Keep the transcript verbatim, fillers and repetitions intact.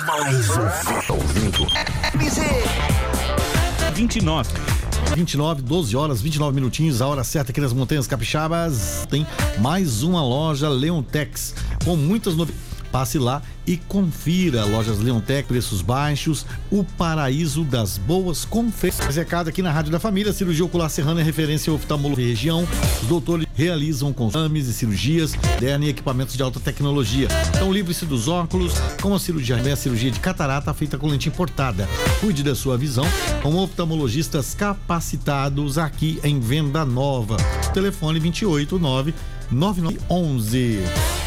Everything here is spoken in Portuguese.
Mais ouvido. vinte e nove. vinte e nove, doze horas, vinte e nove minutinhos, a hora certa aqui nas Montanhas Capixabas. Tem mais uma loja Leontex com muitas novidades. Passe lá e confira. Lojas Leontex, preços baixos, o paraíso das boas confeições. Recado aqui na Rádio da Família, cirurgia ocular serrana é referência oftalmologia região. Os doutores realizam exames e cirurgias, dernem equipamentos de alta tecnologia. Então livre-se dos óculos com a cirurgia, a cirurgia de catarata feita com lente importada. Cuide da sua visão com oftalmologistas capacitados aqui em Venda Nova. Telefone vinte e oito, nove nove nove onze.